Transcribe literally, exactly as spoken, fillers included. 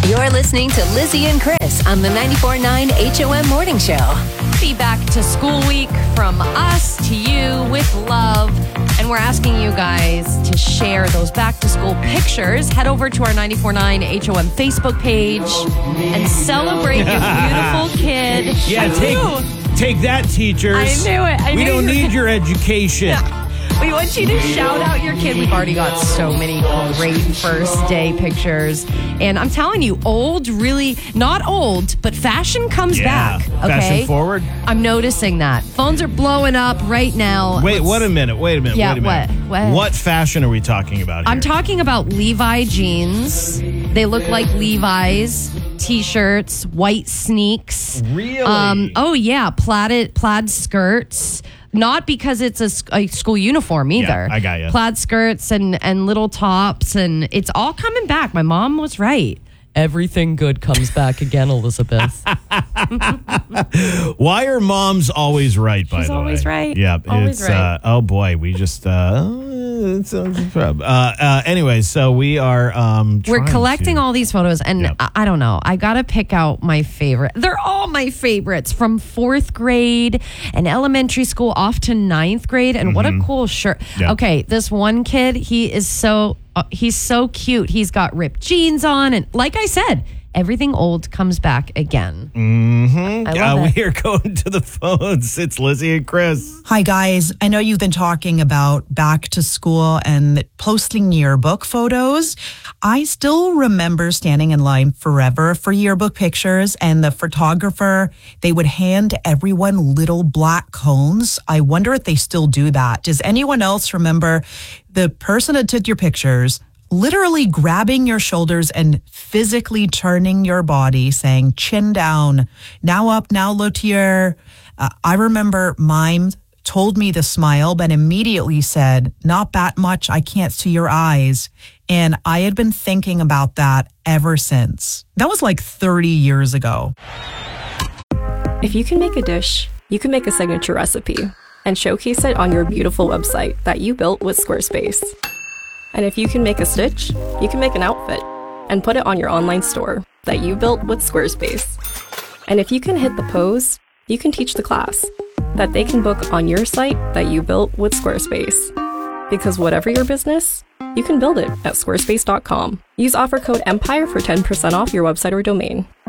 You're listening to Lizzie and Chris on the ninety-four point nine H O M Morning Show. Happy back to school week from us to you with love. And we're asking you guys to share those back to school pictures. Head over to our ninety-four point nine H O M Facebook page and celebrate your beautiful kid. Yeah, take, take that, teachers. I knew it. I we knew don't you- need your education. We want you to shout out your kid. We've already got so many great first day pictures. And I'm telling you, old, really, not old, but fashion comes Yeah, back. Okay? fashion forward. I'm noticing that. Phones are blowing up right now. Wait, Let's- what a minute. Wait a minute. Yeah, wait a minute. what? What? What fashion are we talking about here? I'm talking about Levi jeans. They look like Levi's. T-shirts, white sneaks. Really? Um, oh, yeah. Plaid, plaid skirts. Not because it's a, a school uniform either. Yeah, I got you. Plaid skirts and, and little tops, and it's all coming back. My mom was right. Everything good comes back again, Elizabeth. Why are moms always right, by She's the way? always right. Yeah. Always it's, right. Uh, oh, boy. We just... Uh, it's a problem. Uh, uh, anyway, so we are... Um, We're trying collecting to- all these photos, and Yep. I, I don't know. I got to pick out my favorite. They're all my favorites from fourth grade and elementary school off to ninth grade. And what a cool shirt. Yep. Okay, this one kid, he is so, uh, he's so cute. He's got ripped jeans on. And like I said, everything old comes back again. Mm-hmm. I love uh, it. We are going to the phones. It's Lizzie and Chris. Hi, guys. I know you've been talking about back to school and posting yearbook photos. I still remember standing in line forever for yearbook pictures, and the photographer, they would hand everyone little black cones. I wonder if they still do that. Does anyone else remember the person that took your pictures literally grabbing your shoulders and physically turning your body, saying, chin down, now up, now lotier. Uh, I remember mime told me to smile, but immediately said, not that much, I can't see your eyes. And I had been thinking about that ever since. That was like thirty years ago. If you can make a dish, you can make a signature recipe and showcase it on your beautiful website that you built with Squarespace. And if you can make a stitch, you can make an outfit and put it on your online store that you built with Squarespace. And if you can hit the pose, you can teach the class that they can book on your site that you built with Squarespace. Because whatever your business, you can build it at squarespace dot com. Use offer code EMPIRE for ten percent off your website or domain.